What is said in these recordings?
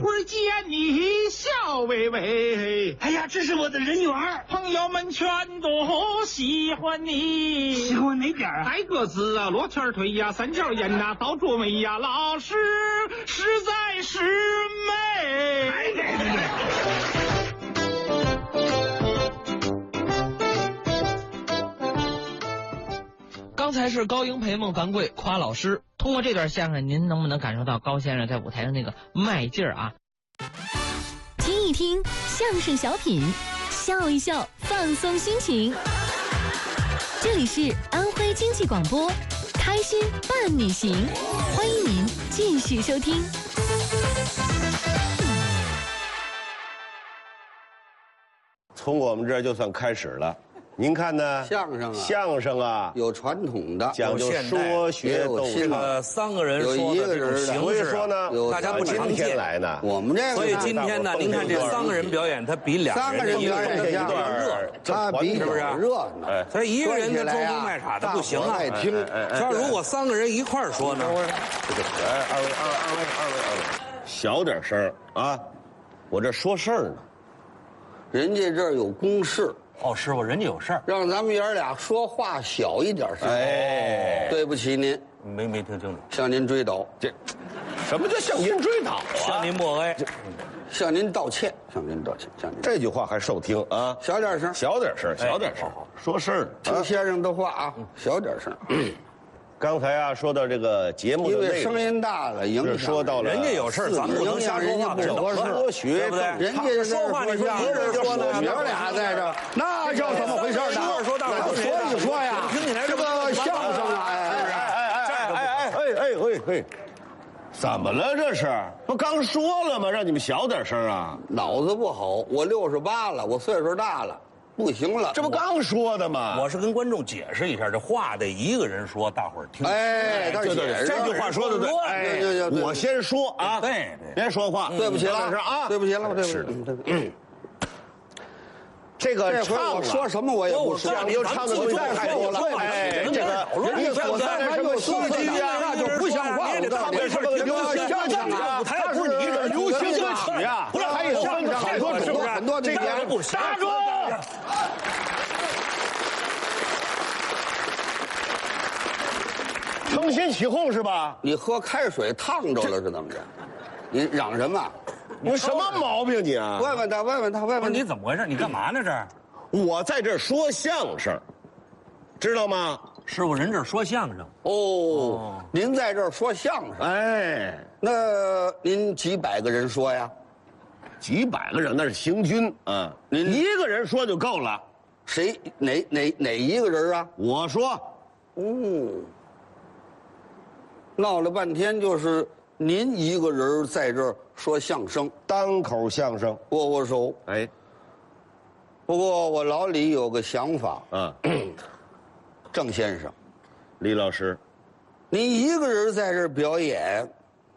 会见你笑微微。 哎呀，这是我的人缘， 朋友们全都喜欢你。 喜欢哪点啊？ 矮个子啊，罗圈腿呀，三角眼呐，倒皱眉呀，老师实在是美。 哎对。 刚才是高英培、孟凡贵夸老师。通过这段相声，您能不能感受到高先生在舞台上那个卖劲儿啊？ 听一听相声小品，笑一笑，放松心情。这里是安徽经济广播，开心伴你行，欢迎您继续收听。 从我们这儿就算开始了。您看呢？相声啊， 有传统的， 讲究说学逗唱。 这个3个人说的这种形式， 所以说呢， 大家不常见来呢。 我们这个， 所以今天呢，您看这3个人表演，他比2个人一个人比较热， 他比较热闹。 所以一个人他装疯卖傻的不行啊。说如果3个人一块儿说呢？ 二位，小点声啊！我这说事儿呢。 人家这儿有公事。 哦，师傅，人家有事儿， 让咱们爷俩说话小一点声。 哎， 对不起您， 没听清楚， 向您追悼。 这什么叫向您追悼？ 向您默哀， 向您道歉，向您道歉，向您。 这句话还受听啊！ 小点声， 小点声，小点声，说事儿。 听先生的话啊，小点声。 刚才啊，说到这个节目的内容， 因为声音大了，影响。 说到了人家有事儿，咱们不能瞎说话， 不合适， 说学对不对？ 人家说话，你说一个人说呢， 爷俩在这，那叫怎么回事呢？ 说大伙所以说呀， 听起来这个相声啊， 哎，怎么了这是？不刚说了吗？让你们小点声啊！ 脑子不好，我68了，我岁数大了。不行了， 这不刚说的吗？ 我是跟观众解释一下，这话得一个人说，大伙儿听。 哎， 对，这句话说的对。 哎， 我先说啊， 对， 别说话， 对不起了啊， 对不起了， 是的。这个唱说什么我也不说， 讲究唱的东西太多了。哎，这个人家所在的什么戏剧啊， 那就不像话。 他们什么流行相声啊，他不是你这流行歌曲啊，不是还有分好多种， 很多这个不杀住。承先启后是吧？ 你喝开水烫着了是怎么着？你嚷什么？ 你什么毛病你啊？ 问问他， 你怎么回事？你干嘛呢？这我在这说相声，知道吗？ 师傅，人这儿说相声。 哦，您在这儿说相声？ 哎， 那您几百个人说呀？ 几百个人那是行军啊，您一个人说就够了。 谁哪一个人啊？ 我说。 哦。闹了半天就是您一个人在这儿说相声， 单口相声， 握握手。 哎， 不过我老李有个想法啊， 郑先生， 李老师， 您一个人在这儿表演，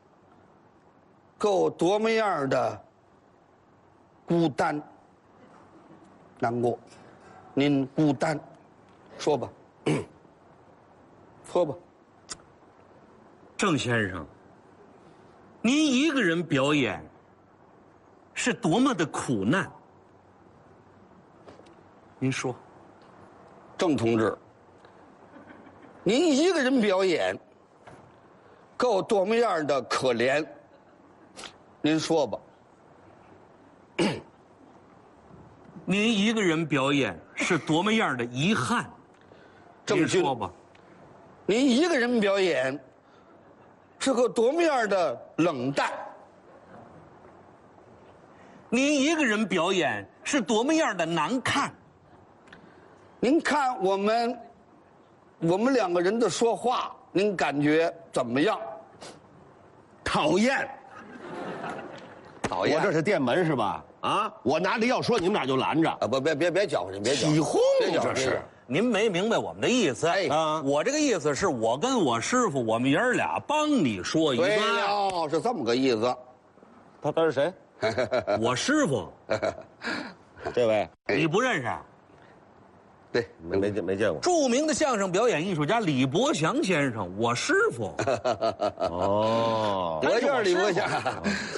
够多么样的孤单、难过？您孤单，说吧，说吧。 郑先生，您一个人表演，是多么的苦难？您说， 郑同志，您一个人表演，够多么样的可怜？您说吧。 您一个人表演是多么样的遗憾？ 郑军， 说吧。 您一个人表演。是个多么样的冷淡？ 您一个人表演是多么样的难看？ 您看我们2个人的说话，您感觉怎么样？ 讨厌， 讨厌！ 我这是电门是吧？啊，我拿着要说，你们俩就拦着啊！别搅和，别起哄，这是。 您没明白我们的意思。哎啊，我这个意思是我跟我师傅，我们爷儿俩帮你说一段。 对了，是这么个意思。 他是谁？ 我师傅。 这位你不认识？ 对， 没见过。 著名的相声表演艺术家李伯祥先生，我师傅。 哦， 我就是李伯祥。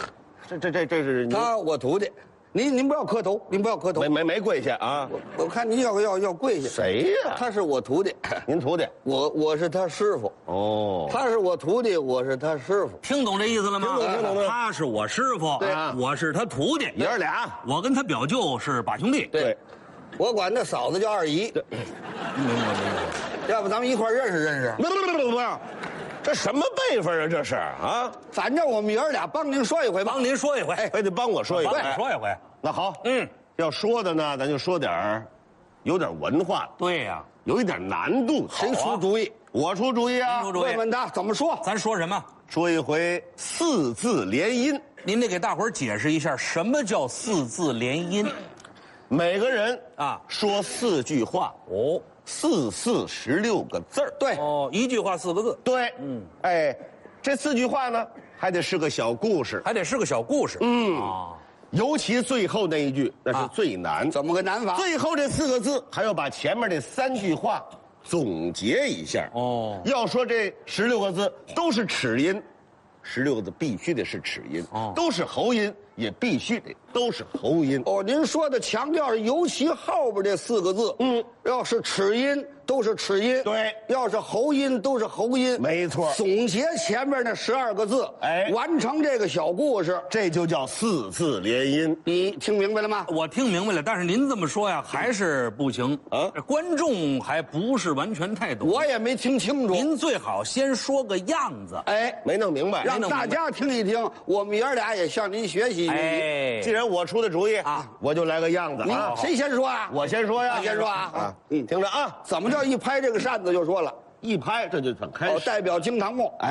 这是你他我徒弟，您不要磕头，您不要磕头。 没跪下啊？ 我看您要跪下。 谁呀？ 他是我徒弟， 您徒弟？ 我是他师傅。 哦， 他是我徒弟，我是他师傅。 听懂这意思了吗？ 听懂了。 他是我师傅， 对， 我是他徒弟， 爷儿俩， 我跟他表舅是把兄弟。 对，我管他嫂子叫二姨。对，要不咱们一块认识认识？ 不，这什么辈分啊？这是啊？ 反正我们爷儿俩帮您说一回吧。 帮您说一回， 非得帮我说一回。 说一回。 那好，要说的呢，咱就说点儿有点文化的。 对呀， 有一点难度。 谁出主意？ 我出主意啊！ 问问他怎么说？ 咱说什么？ 说一回四字联音。 您得给大伙儿解释一下，什么叫四字联音？ 每个人啊说4句话， 哦 ，4 4 16个字儿。 对， 哦，一句话4个字。 对，哎，这4句话呢，还得是个小故事， 还得是个小故事。 尤其最后那一句，那是最难。 怎么个难法？ 最后这4个字还要把前面这3句话总结一下。 哦， 要说这16个字都是齿音，16个字必须得是齿音，都是喉音也必须得都是喉音。 哦，您说的强调是尤其后边这4个字，要是齿音都是齿音， 对， 要是喉音都是喉音， 没错。 总结前面那12个字，完成这个小故事， 这就叫4字联音。 你听明白了吗？ 我听明白了，但是您这么说呀，还是不行啊。观众还不是完全太懂， 我也没听清楚。 您最好先说个样子， 没弄明白， 让大家听一听。我们爷儿俩也向您学习。 既然我出的主意啊，我就来个样子啊。 谁先说啊？ 我先说呀。 先说啊。 听着啊， 怎么叫一拍这个扇子就说了？ 一拍这就算开始。 代表惊堂木。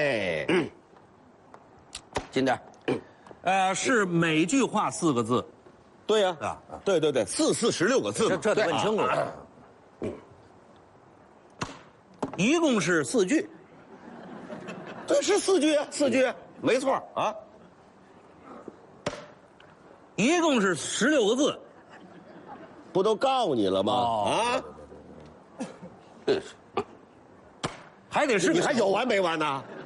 近点。 是每句话4个字。 对呀，对，4 4 16个字， 这得问清楚了。一共是4句。 对，是4句啊，4句，没错啊。 一共是16个字， 不都告诉你了吗？ 还得是你还有完没完呢？